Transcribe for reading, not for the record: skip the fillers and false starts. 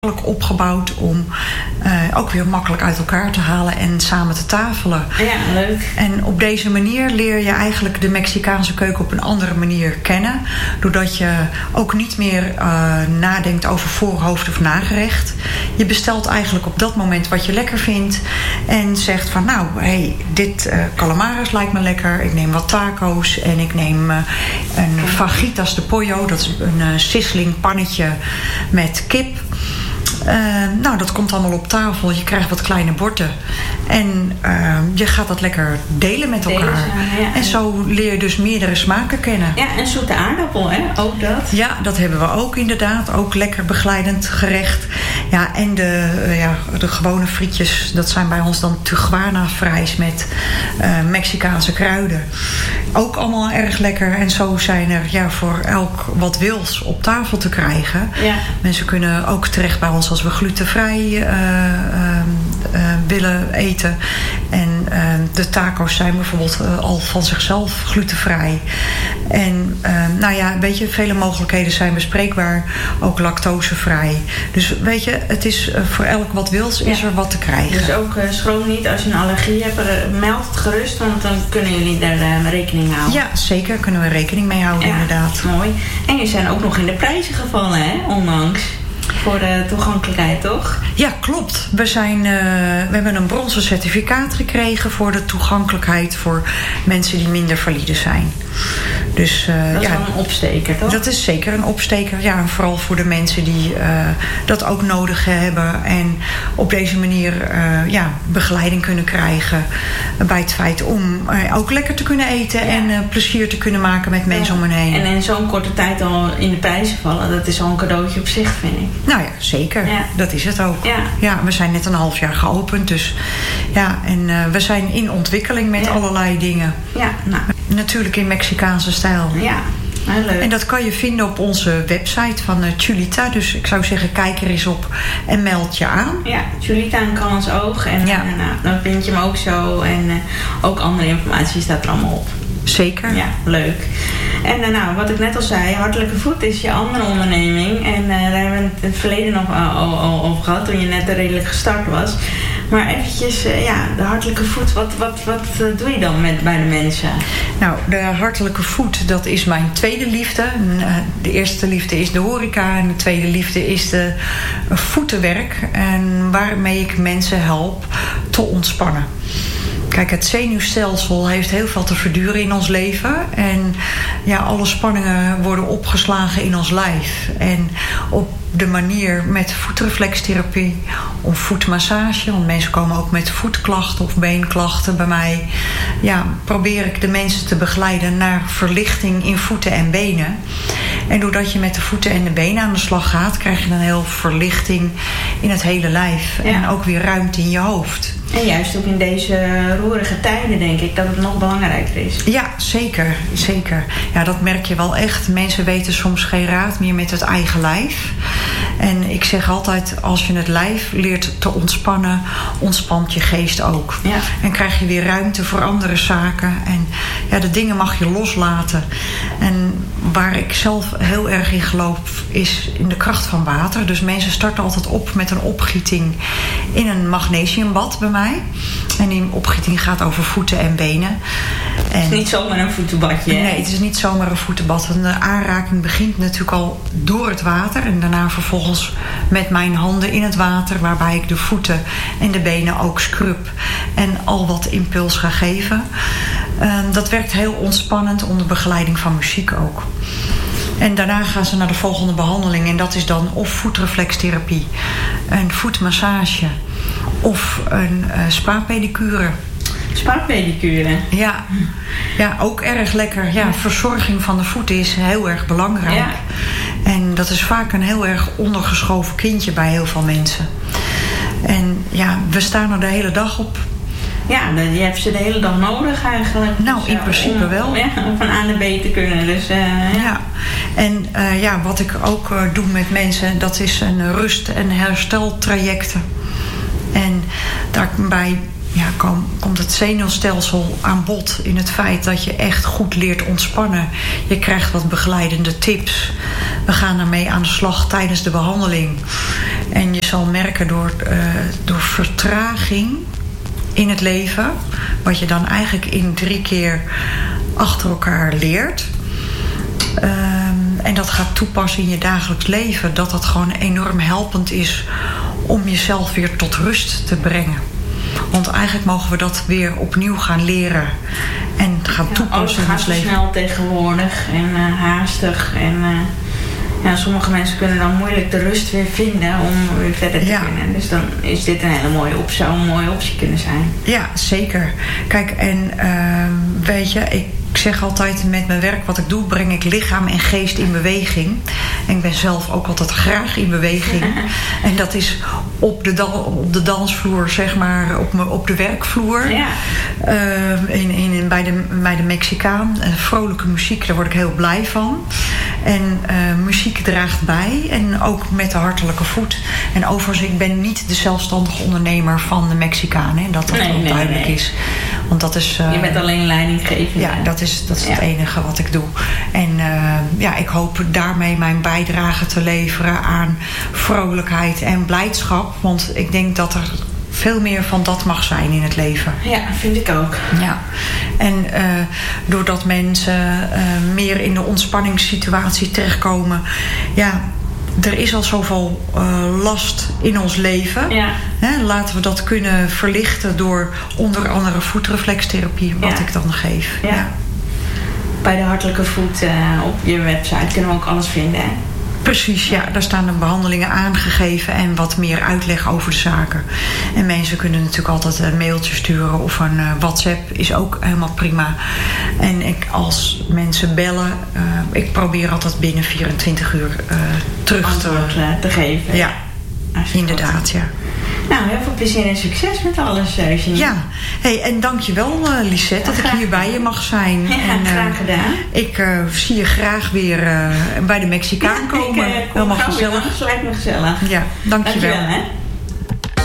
opgebouwd om ook weer makkelijk uit elkaar te halen en samen te tafelen. Ja, leuk. En op deze manier leer je eigenlijk de Mexicaanse keuken op een andere manier kennen. Doordat je ook niet meer nadenkt over voorhoofd of nagerecht. Je bestelt eigenlijk op dat moment wat je lekker vindt. En zegt van dit calamares lijkt me lekker. Ik neem wat taco's en ik neem een fajitas de pollo. Dat is een sizzling pannetje met kip. Dat komt allemaal op tafel. Je krijgt wat kleine borden. En je gaat dat lekker delen met elkaar. Ja. En zo leer je dus meerdere smaken kennen. Ja, en zoete aardappel, hè? Ook dat. Ja, dat hebben we ook inderdaad. Ook lekker begeleidend gerecht. Ja, en de gewone frietjes, dat zijn bij ons dan Tijuana fries met Mexicaanse kruiden. Ook allemaal erg lekker. En zo zijn er voor elk wat wils op tafel te krijgen. Ja. Mensen kunnen ook terecht bij ons als we glutenvrij willen eten. En de taco's zijn bijvoorbeeld al van zichzelf glutenvrij. En weet je, vele mogelijkheden zijn bespreekbaar. Ook lactosevrij. Dus weet je, het is voor elk wat wils is er wat te krijgen. Dus ook schroom niet als je een allergie hebt. Meld het gerust, want dan kunnen jullie daar rekening houden. Ja, zeker kunnen we rekening mee houden, inderdaad. Mooi. En je zijn ook nog in de prijzen gevallen, hè, onlangs. Voor de toegankelijkheid, toch? Ja, klopt. We hebben een bronzen certificaat gekregen voor de toegankelijkheid voor mensen die minder valide zijn. Dus, dat is wel een opsteker, toch? Dat is zeker een opsteker. Ja, en vooral voor de mensen die dat ook nodig hebben. En op deze manier begeleiding kunnen krijgen. Bij het feit om ook lekker te kunnen eten. En plezier te kunnen maken met mensen om hen heen. En in zo'n korte tijd al in de prijzen vallen. Dat is al een cadeautje op zich, vind ik. Nou ja, zeker. Ja. Dat is het ook. Ja, we zijn net een half jaar geopend. Dus we zijn in ontwikkeling met allerlei dingen. Ja, nou. Natuurlijk in Mexicaanse stijl. Ja, heel leuk. En dat kan je vinden op onze website van Chulita. Dus ik zou zeggen, kijk er eens op en meld je aan. Ja, Chulita en Callens Oog. En dan vind je hem ook zo. En ook andere informatie staat er allemaal op. Zeker. Ja, leuk. En wat ik net al zei, Hartelijke Voet is je andere onderneming. En daar hebben we het in het verleden nog al over gehad, toen je net redelijk gestart was. Maar eventjes, de Hartelijke Voet, wat doe je dan bij de mensen? Nou, de Hartelijke Voet, dat is mijn tweede liefde. De eerste liefde is de horeca en de tweede liefde is de voetenwerk. En waarmee ik mensen help te ontspannen. Kijk, het zenuwstelsel heeft heel veel te verduren in ons leven. En alle spanningen worden opgeslagen in ons lijf. En op de manier met voetreflextherapie of voetmassage, want mensen komen ook met voetklachten of beenklachten bij mij. Probeer ik de mensen te begeleiden naar verlichting in voeten en benen. En doordat je met de voeten en de benen aan de slag gaat, krijg je een heel verlichting in het hele lijf. Ja. En ook weer ruimte in je hoofd. En juist ook in deze roerige tijden denk ik dat het nog belangrijker is. Ja, zeker. Zeker. Ja, dat merk je wel echt. Mensen weten soms geen raad meer met het eigen lijf. En ik zeg altijd, als je het lijf leert te ontspannen, ontspant je geest ook. Ja. En krijg je weer ruimte voor andere zaken. En de dingen mag je loslaten. En waar ik zelf heel erg in geloof is in de kracht van water. Dus mensen starten altijd op met een opgieting in een magnesiumbad bij mij. En die opgieting gaat over voeten en benen. Het is niet zomaar een voetenbadje. Nee, het is niet zomaar een voetenbad. De aanraking begint natuurlijk al door het water. En daarna vervolgens met mijn handen in het water. Waarbij ik de voeten en de benen ook scrub. En al wat impuls ga geven. Dat werkt heel ontspannend onder begeleiding van muziek ook. En daarna gaan ze naar de volgende behandeling. En dat is dan of voetreflextherapie, een voetmassage of een spa-pedicure. Spa-pedicure? Ja, ook erg lekker. Ja, verzorging van de voeten is heel erg belangrijk. Ja. En dat is vaak een heel erg ondergeschoven kindje bij heel veel mensen. En we staan er de hele dag op. Ja, je hebt ze de hele dag nodig eigenlijk. Nou, in principe wel. Ja, om van A naar B te kunnen. Dus, En wat ik ook doe met mensen, dat is een rust- en hersteltrajecten. En daarbij komt het zenuwstelsel aan bod in het feit dat je echt goed leert ontspannen. Je krijgt wat begeleidende tips. We gaan ermee aan de slag tijdens de behandeling. En je zal merken door vertraging in het leven, wat je dan eigenlijk in 3 keer achter elkaar leert, en dat gaat toepassen in je dagelijks leven, dat gewoon enorm helpend is om jezelf weer tot rust te brengen. Want eigenlijk mogen we dat weer opnieuw gaan leren en gaan toepassen in ons leven. Alles gaat snel tegenwoordig en haastig. En sommige mensen kunnen dan moeilijk de rust weer vinden om weer verder te kunnen. Dus dan is dit zou een mooie optie kunnen zijn. Ja, zeker. Kijk, en weet je, ik zeg altijd met mijn werk wat ik doe, breng ik lichaam en geest in beweging. En ik ben zelf ook altijd graag in beweging. En dat is op de dansvloer, zeg maar, op de werkvloer. Ja. Bij de Mexicaan. Vrolijke muziek, daar word ik heel blij van. En muziek draagt bij. En ook met de hartelijke voet. En overigens, ik ben niet de zelfstandige ondernemer van de Mexicaan. Hè, dat wel duidelijk is. Want dat is, je bent alleen leidinggevend. Ja, dat is het enige wat ik doe. En ik hoop daarmee mijn bijdrage te leveren aan vrolijkheid en blijdschap. Want ik denk dat er veel meer van dat mag zijn in het leven. Ja, vind ik ook. Ja. En doordat mensen meer in de ontspanningssituatie terechtkomen, er is al zoveel last in ons leven. Ja. Hè, laten we dat kunnen verlichten door onder andere voetreflextherapie, wat ik dan geef. Ja. Ja. Bij de hartelijke voet op je website kunnen we ook alles vinden, hè? Precies, ja. Daar staan de behandelingen aangegeven en wat meer uitleg over de zaken. En mensen kunnen natuurlijk altijd een mailtje sturen of een WhatsApp is ook helemaal prima. En als mensen bellen, ik probeer altijd binnen 24 uur terug te geven. Ja, inderdaad, ja. Nou, heel veel plezier en succes met alles, Janine. Ja, en dankjewel Lisette dat ik hier bij je mag zijn. Ja, graag gedaan. Ik zie je graag weer bij de Mexicaan komen. Helemaal gezellig. Lijkt me gezellig. Ja, dankjewel. Dankjewel, hè.